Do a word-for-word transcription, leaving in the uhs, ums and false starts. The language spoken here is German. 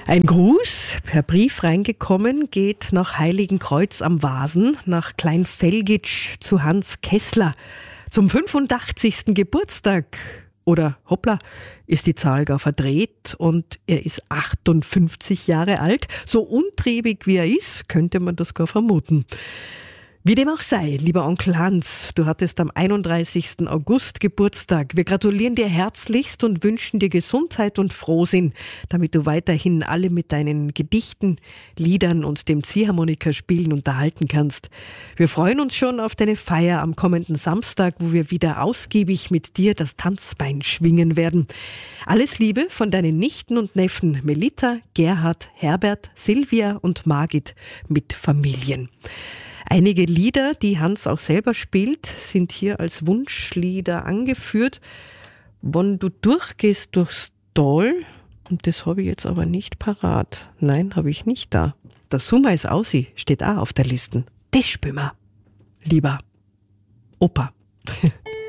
Ein Gruß per Brief reingekommen geht nach Heiligenkreuz am Vasen, nach Kleinfelgitsch zu Hans Kessler zum fünfundachtzigsten Geburtstag. Oder hoppla, ist die Zahl gar verdreht und er ist achtundfünfzig Jahre alt. So untriebig wie er ist, könnte man das gar vermuten. Wie dem auch sei, lieber Onkel Hans, du hattest am einunddreißigsten August Geburtstag. Wir gratulieren dir herzlichst und wünschen dir Gesundheit und Frohsinn, damit du weiterhin alle mit deinen Gedichten, Liedern und dem Ziehharmonikaspielen unterhalten kannst. Wir freuen uns schon auf deine Feier am kommenden Samstag, wo wir wieder ausgiebig mit dir das Tanzbein schwingen werden. Alles Liebe von deinen Nichten und Neffen Melita, Gerhard, Herbert, Silvia und Margit mit Familien. Einige Lieder, die Hans auch selber spielt, sind hier als Wunschlieder angeführt. Wenn du durchgehst durchs Tal, und das habe ich jetzt aber nicht parat. Nein, habe ich nicht da. Das Summa ist aussie, steht auch auf der Liste. Das spielen wir, lieber Opa.